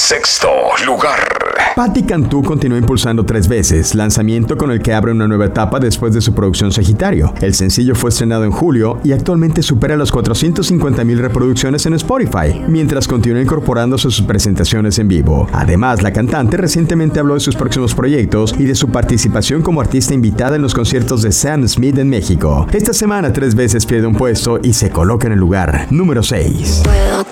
sexto lugar. Patti Cantú continúa impulsando 3 veces, lanzamiento con el que abre una nueva etapa después de su producción Sagitario. El sencillo fue estrenado en julio y actualmente supera las 450,000 reproducciones en Spotify, mientras continúa incorporándose a sus presentaciones en vivo. Además, la cantante recientemente habló de sus próximos proyectos y de su participación como artista invitada en los conciertos de Sam Smith en México. Esta semana 3 veces pierde un puesto y se coloca en el lugar número 6. Puedo